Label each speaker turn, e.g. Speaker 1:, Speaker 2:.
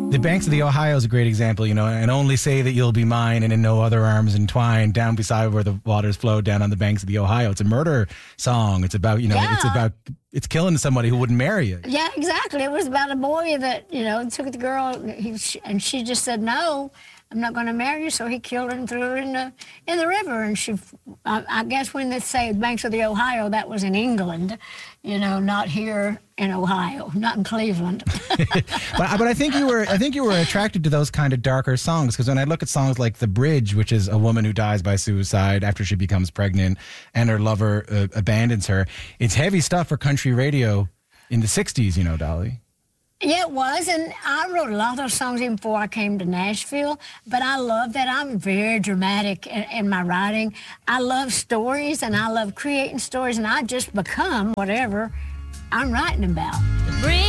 Speaker 1: The banks of the Ohio is a great example, and only say that you'll be mine and in no other arms entwined down beside where the waters flow down on the banks of the Ohio. It's a murder song. It's about, it's killing somebody who wouldn't marry you.
Speaker 2: Yeah, exactly. It was about a boy that, took the girl and she just said, no, I'm not going to marry you. So he killed her and threw her in the river. And I guess when they say banks of the Ohio, that was in England, not here in Ohio, not in Cleveland.
Speaker 1: but I think you were attracted to those kind of darker songs, because when I look at songs like The Bridge, which is a woman who dies by suicide after she becomes pregnant and her lover abandons her, it's heavy stuff for country radio in the 60s, Dolly.
Speaker 2: Yeah, it was, and I wrote a lot of those songs even before I came to Nashville, but I love that. I'm very dramatic in my writing. I love stories, and I love creating stories, and I just become whatever I'm writing about.